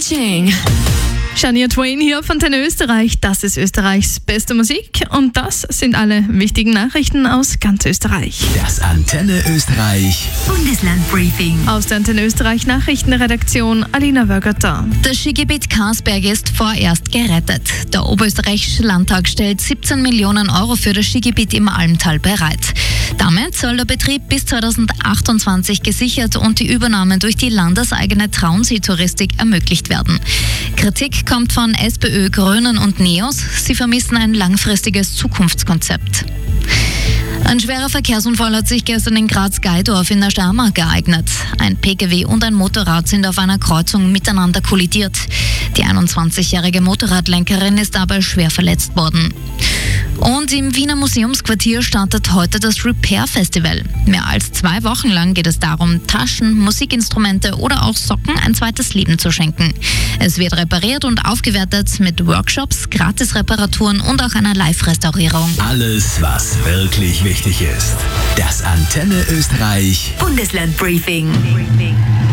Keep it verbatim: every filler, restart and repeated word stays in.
Catching. Shania Twain hier von Antenne Österreich. Das ist Österreichs beste Musik und das sind alle wichtigen Nachrichten aus ganz Österreich. Das Antenne Österreich Bundeslandbriefing. Aus der Antenne Österreich Nachrichtenredaktion Alina Wörgötter. Das Skigebiet Karlsberg ist vorerst gerettet. Der Oberösterreichische Landtag stellt siebzehn Millionen Euro für das Skigebiet im Almtal bereit. Damit soll der Betrieb bis zweitausendachtundzwanzig gesichert und die Übernahme durch die landeseigene Traunsee-Touristik ermöglicht werden. Kritik kommt von SPÖ, Grünen und NEOS. Sie vermissen ein langfristiges Zukunftskonzept. Ein schwerer Verkehrsunfall hat sich gestern in Graz-Geidorf in der Steiermark ereignet. Ein P K W und ein Motorrad sind auf einer Kreuzung miteinander kollidiert. Die einundzwanzigjährige Motorradlenkerin ist dabei schwer verletzt worden. Und im Wiener Museumsquartier startet heute das Repair Festival. Mehr als zwei Wochen lang geht es darum, Taschen, Musikinstrumente oder auch Socken ein zweites Leben zu schenken. Es wird repariert und aufgewertet mit Workshops, Gratis-Reparaturen und auch einer Live-Restaurierung. Alles, was wirklich wichtig ist. Das Antenne Österreich Bundeslandbriefing.